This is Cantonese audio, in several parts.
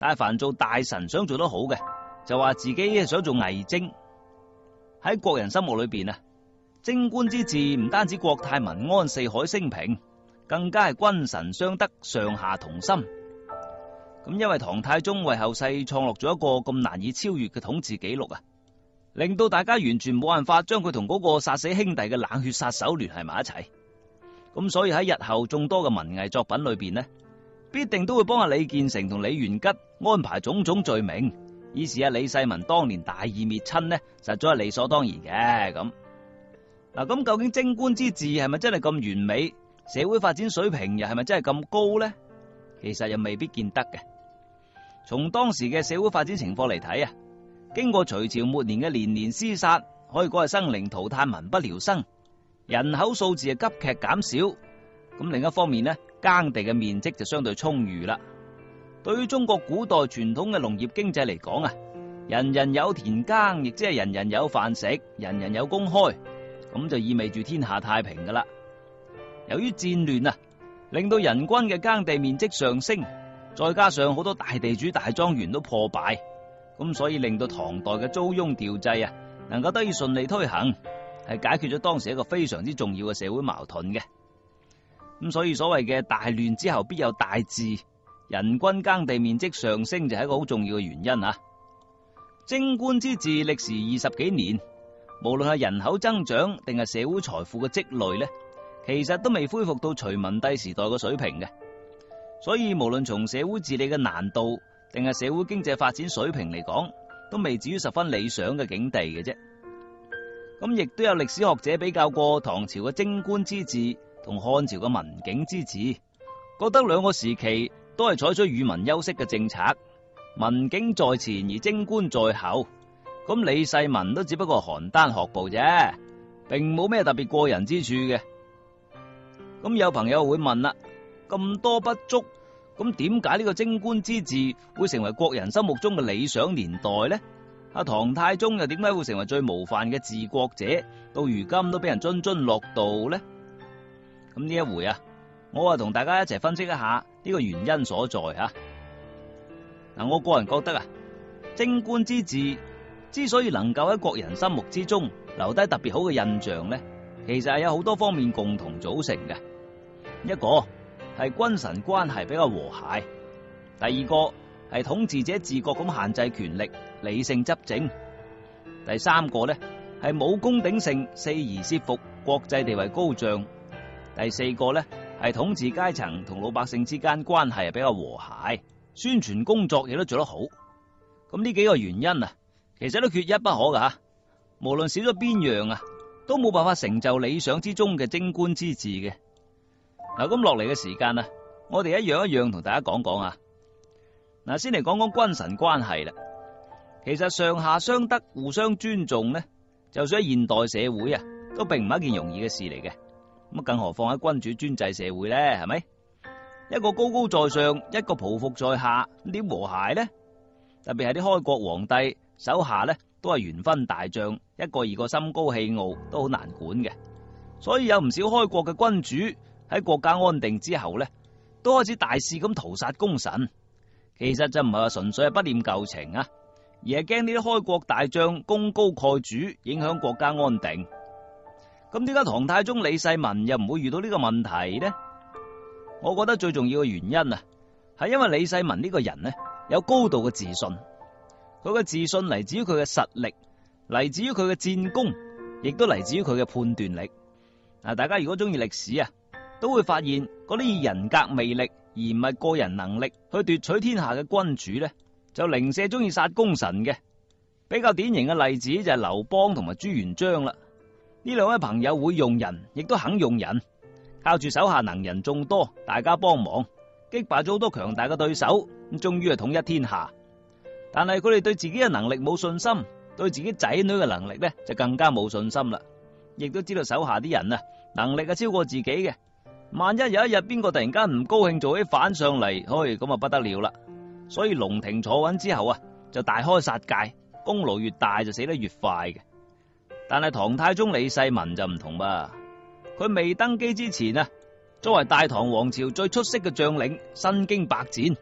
但係凡做大臣想做得好嘅，就話自己想做偽精。喺國人心目裏邊啊，貞觀之治唔單止國泰民安、四海升平，更加係君臣相得、上下同心。咁因為唐太宗為後世創落咗一個咁難以超越嘅統治紀錄啊，令到大家完全冇辦法將佢同嗰個殺死兄弟嘅冷血殺手聯繫埋一齊。咁所以喺日後眾多嘅文藝作品裏邊呢，必定都會幫阿李建成同李元吉安排種種罪名，以示阿李世民當年大義滅親呢，實在係理所當然嘅。咁究竟貞觀之治係咪真係咁完美？社會發展水平又係咪真係咁高呢？其實又未必見得嘅。從當時嘅社會發展情況嚟睇啊，經過隋朝末年嘅連年廝殺，可以講係生靈塗炭、民不聊生，人口數字係急劇減少。咁另一方面呢，耕地嘅面積就相對充裕啦。對於中國古代傳統嘅農業經濟嚟講啊，人人有田耕，亦即係人人有飯食，人人有工開，咁就意味住天下太平噶啦。由於戰亂啊，令到人均嘅耕地面積上升，再加上好多大地主大莊園都破敗，咁所以令到唐代嘅租庸調劑啊，能夠得以順利推行，係解決咗當時一個非常之重要嘅社會矛盾嘅。咁所以所謂嘅大亂之後必有大治，人均耕地面積上升就係一個好重要嘅原因啊。貞觀之治歷時20幾年，無論係人口增長定係社會財富嘅積累呢，其實都未恢復到隋文帝時代嘅水平嘅。所以無論從社會治理嘅難度定係社會經濟發展水平嚟講，都未至於十分理想嘅境地嘅啫。咁亦都有歷史學者比較過唐朝嘅貞觀之治同漢朝嘅文景之治，覺得兩個時期都係採取與民休息嘅政策，文景在前而貞觀在後。咁李世民都只不過邯鄲學步啫，並冇咩特別過人之處嘅。咁有朋友會問啦，咁多不足，咁點解呢個貞觀之治會成為國人心目中嘅理想年代呢？阿唐太宗又點解會成為最模範嘅治國者，到如今都俾人津津樂道呢？咁呢一回啊，我同大家一齊分析一下呢個原因所在啊。我個人覺得啊，貞觀之治之所以能夠喺國人心目之中留低特別好嘅印象呢，其實係有好多方面共同組成嘅。一個係君臣關係比較和諧，第二個係統治者自覺咁限制權力，理性執政，第三個呢係武功鼎盛，四夷攝服，國際地位高漲，第四個呢係統治階層同老百姓之間關係比較和諧，宣傳工作亦都做得好。咁呢幾個原因啊，其實都缺一不可噶吓。無論少咗邊樣啊，都冇辦法成就理想之中嘅貞觀之治嘅。咁落嚟嘅時間啊，我哋一樣一樣同大家講講啊。先嚟講講君臣關係啦。其實上下相得、互相尊重呢，就算喺現代社會啊，都並唔係一件容易嘅事嚟嘅。咁更何況喺君主專制社會呢，係咪？一個高高在上，一個匍匐在下，點和諧呢？特別係啲開國皇帝手下呢，都係元勳大將，一個二個心高氣傲，都好難管嘅。所以有唔少開國嘅君主喺國家安定之後呢，都開始大肆咁屠殺功臣。其實就唔係話純粹係不念舊情啊，而係驚呢啲開國大將功高蓋主，影響國家安定。咁點解唐太宗李世民又唔會遇到呢個問題呢？我覺得最重要嘅原因啊，係因為李世民呢個人呢，有高度嘅自信。佢嘅自信嚟自於佢嘅實力，嚟自於佢嘅戰功，亦都嚟自於佢嘅判斷力。大家如果中意歷史啊，都會發現嗰啲以人格魅力而唔係個人能力去奪取天下嘅君主呢，就零舍中意殺功臣嘅。比較典型嘅例子就係劉邦同埋朱元璋啦。呢兩位朋友會用人，亦都肯用人，靠住手下能人眾多，大家幫忙，擊敗咗好多強大嘅對手，咁終於係統一天下。但係佢哋對自己嘅能力冇信心，對自己仔女嘅能力呢就更加冇信心啦。亦都知道手下啲人啊，能力係超過自己嘅。萬一有一日邊個突然間唔高興做起反上嚟，咁啊不得了啦。所以龍庭坐穩之後啊，就大開殺戒，功勞越大就死得越快嘅。但係唐太宗李世民就唔同噃，佢未登基之前啊，作為大唐王朝最出色嘅將領，身經百戰，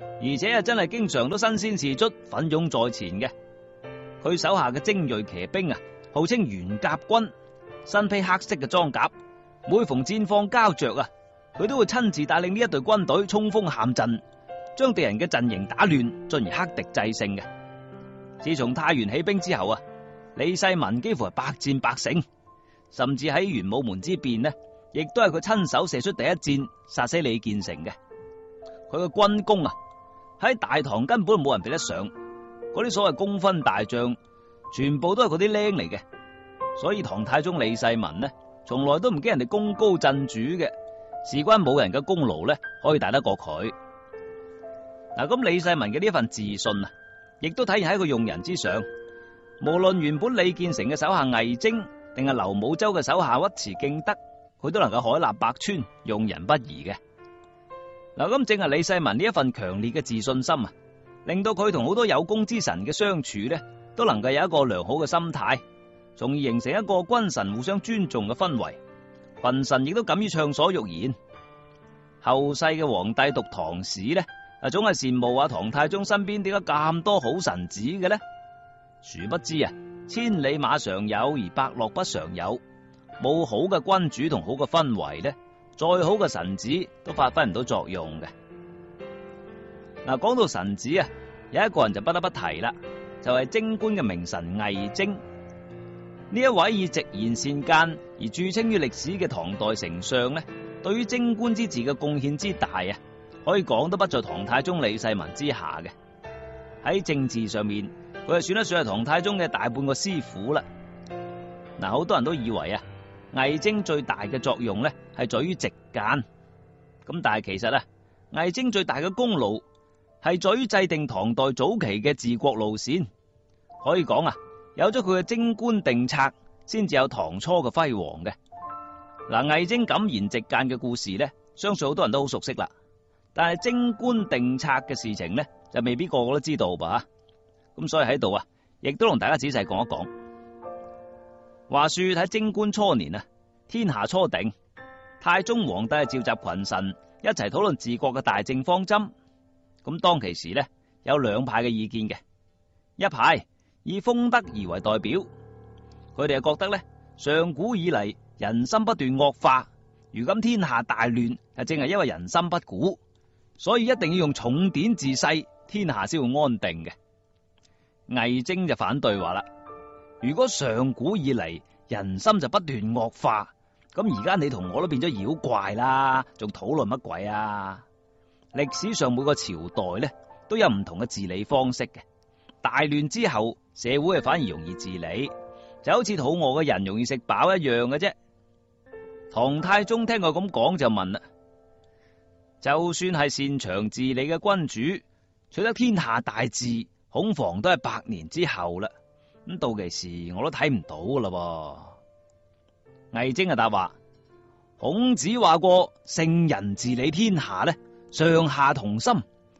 而且真係經常都身先士卒，奮勇在前嘅。佢手下嘅精銳騎兵號稱元甲軍，身披黑色嘅裝甲，每逢戰況膠着佢都會親自帶領呢一隊軍隊衝鋒陷陣，將敵人嘅陣營打亂，進而克敵制勝嘅。自從太原起兵之後李世民幾乎係百戰百勝，甚至喺玄武門之變亦都係佢親手射出第一箭，殺死李建成嘅。佢嘅軍功喺大唐根本冇人比得上，嗰啲所謂功勳大將，全部都係嗰啲僆嚟嘅。所以唐太宗李世民從來都唔驚人哋功高震主嘅，事關冇人嘅功勞可以大得過佢。咁李世民嘅呢一份自信亦都體現喺佢用人之上。無論原本李建成嘅手下魏徵，定係劉武周嘅手下尉遲敬德，佢都能夠海納百川，用人不疑嘅。咁正係李世民呢一份強烈嘅自信心令到佢同好多有功之臣嘅相處都能夠有一個良好嘅心態，從而形成一個君臣互相尊重嘅氛圍。群臣亦都敢於暢所欲言。後世嘅皇帝讀唐史總係羨慕唐太宗身邊點解咁多好臣子嘅呢？殊不知千里馬常有，而伯樂不常有。冇好嘅君主同好嘅氛圍再好嘅臣子都發揮唔到作用嘅。講到臣子有一個人就不得不提啦，就係貞觀嘅名臣魏徵。呢一位以直言善諫而著稱於歷史嘅唐代丞相對於貞觀之治嘅貢獻之大可以講都不在唐太宗李世民之下嘅。喺政治上面，佢係算得上係唐太宗嘅大半個師傅啦。好多人都以為魏徵最大嘅作用係在於直諫，咁但係其實魏徵最大嘅功勞係在於制定唐代早期嘅治國路線。可以講有咗佢嘅貞觀定策，先至有唐初嘅輝煌嘅。魏徵敢言直諫嘅故事相信好多人都好熟悉啦。但係貞觀定策嘅事情就未必個個都知道吧。咁所以喺度亦都同大家仔細講一講。話說喺貞觀初年天下初定，太宗皇帝召集群臣一齊討論治國嘅大政方針。咁當其時有兩派嘅意見嘅，一派以封德儀為代表，佢哋覺得上古以嚟人心不斷惡化，如今天下大亂正係因為人心不古，所以一定要用重典治世，天下先會安定嘅。魏徵就反對話啦，如果上古以嚟人心就不斷惡化，咁而家你同我都變咗妖怪啦，仲討論乜鬼啊？歷史上每個朝代都有唔同嘅治理方式嘅，大亂之後社會反而容易治理，就好似肚餓嘅人容易食飽一樣嘅啫。唐太宗聽佢咁講就問啦，就算係擅長治理嘅君主，取得天下大治，恐防都係百年之後啦。咁到其時我都睇唔到噶啦。魏徵就答話，孔子話過，聖人治理天下上下同心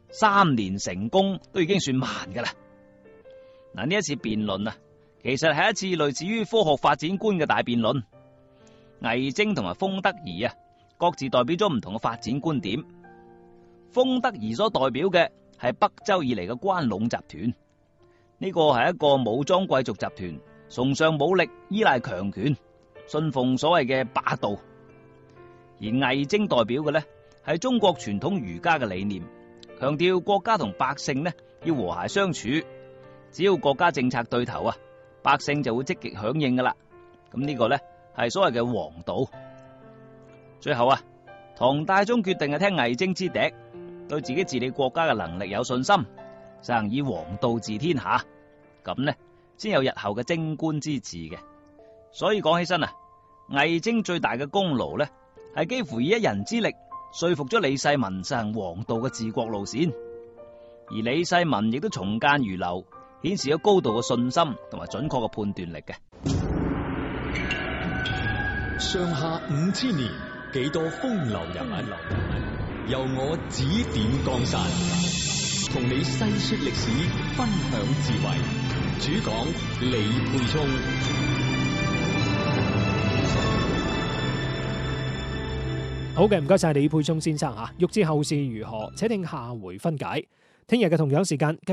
，3年成功都已經算慢噶啦。呢一次辯論其實係一次類似於科學發展觀嘅大辯論。魏徵同埋封德儀各自代表咗唔同嘅發展觀點。封德儀所代表嘅係北周以嚟嘅關隴集團，呢個係一個武裝貴族集團，崇尚武力，依賴強權，信奉所謂嘅霸道。而魏徵代表嘅係中國傳統儒家嘅理念，強調國家同百姓要和諧相處，只要國家政策對頭百姓就會積極響應噶啦。咁呢個係所謂嘅王道。最後唐太宗決定係聽魏徵之笛，對自己治理國家嘅能力有信心，實行以王道治天下，咁先有日後嘅貞觀之治嘅。所以講起身魏徵最大嘅功勞係幾乎以一人之力說服咗李世民實行王道嘅治國路線，而李世民亦都從諫如流，顯示咗高度嘅信心同埋準確嘅判斷力嘅。 上下5000年，幾多風流人物，由我指點江山，同你細說歷史，分享智慧。主講李沛聰。 好嘅，唔該晒李沛聰先生吓，欲知後事如何，且聽下回分解。聽日嘅同樣時間。